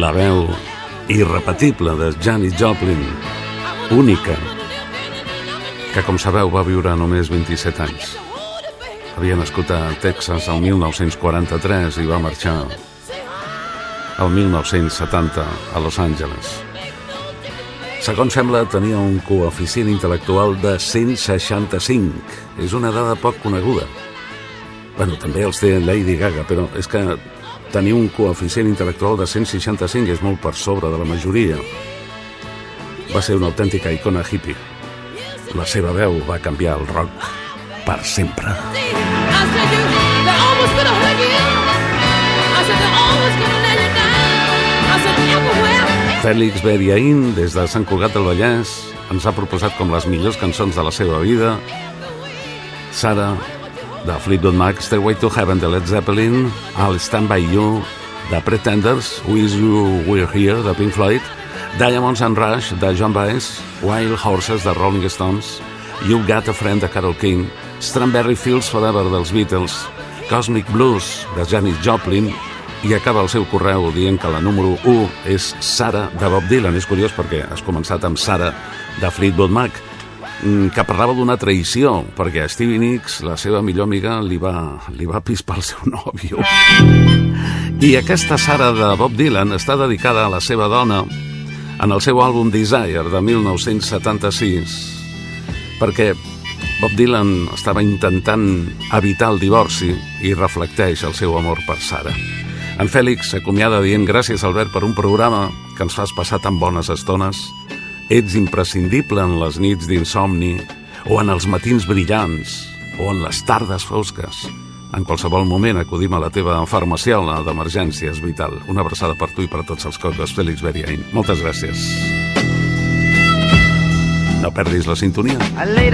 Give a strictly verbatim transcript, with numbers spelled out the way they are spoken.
la veu irrepetible de Janis Joplin, única, que com sabeu va viure només vint-i-set anys. Havia nascut a Texas el mil nou-cents quaranta-tres i va marxar el mil nou-cents setanta a Los Angeles. Segons sembla, tenia un coeficient intel·lectual de cent seixanta-cinc. És una dada poc coneguda. Bueno, també els té Lady Gaga, però és que tenir un coeficient intel·lectual de cent seixanta-cinc és molt per sobre de la majoria. Va ser una autèntica icona hippie. La seva veu va canviar el rock per sempre. Félix Beriaín, des de Sant Cugat del Vallès, ens ha proposat com les millors cançons de la seva vida: Sarah, de Fleetwood Mac, Stairway to Heaven, de Led Zeppelin, I'll Stand By You, de Pretenders, Wish You Were Here, de Pink Floyd, Diamonds and Rush, de Joan Baez, Wild Horses, de Rolling Stones, You Got a Friend, de Carole King, Strawberry Fields Forever, dels Beatles, Cosmic Blues, de Janis Joplin, i acaba el seu correu dient que la número u és Sarah, de Bob Dylan. És curiós perquè has començat amb Sarah, de Fleetwood Mac, que parlava d'una traïció, perquè a Stevie Nicks, la seva millor amiga, li va, li va pispar el seu nòvio. I aquesta Sarah de Bob Dylan està dedicada a la seva dona en el seu àlbum Desire, de mil nou-cents setanta-sis, perquè Bob Dylan estava intentant evitar el divorci i reflecteix el seu amor per Sarah. En Fèlix s'acomiada dient: gràcies, Albert, per un programa que ens fas passar tan bones estones. Ets imprescindible en les nits d'insomni, o en els matins brillants, o en les tardes fosques. En qualsevol moment acudim a la teva farmaciola d'emergències vital. Una abraçada per tu i per tots els cocos, Félix Beriaín. Moltes gràcies. No perdis la sintonia.